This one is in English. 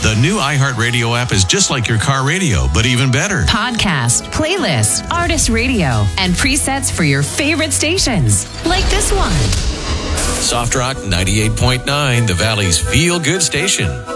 The new iHeartRadio app is just like your car radio, but even better. Podcast, playlist, artist radio, and presets for your favorite stations, like this one. Soft Rock 98.9, the Valley's feel-good station.